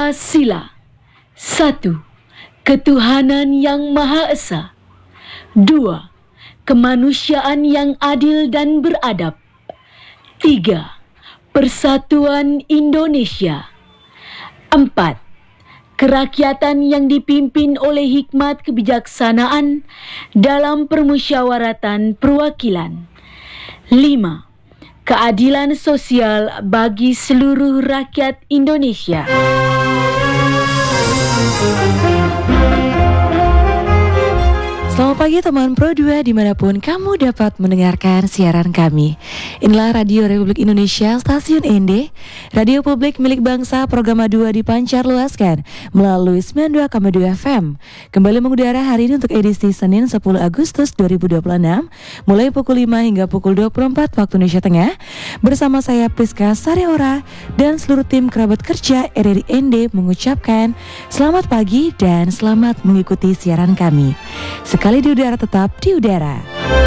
Pancasila. 1. Ketuhanan yang Maha Esa. 2. Kemanusiaan yang adil dan beradab. 3. Persatuan Indonesia. 4. Kerakyatan yang dipimpin oleh hikmat kebijaksanaan dalam permusyawaratan perwakilan. 5. Keadilan sosial bagi seluruh rakyat Indonesia. Selamat pagi teman Pro 2 dimanapun kamu dapat mendengarkan siaran kami. Inilah Radio Republik Indonesia, Stasiun ND, radio publik milik bangsa, program 2 dipancar luaskan melalui 92,2 FM. Kembali mengudara hari ini untuk edisi Senin 10 Agustus 2026, mulai pukul 5 hingga pukul 24 waktu Indonesia Tengah. Bersama saya Priska Sareora dan seluruh tim kerabat kerja RRI ND mengucapkan selamat pagi dan selamat mengikuti siaran kami. Sekali di udara tetap di udara.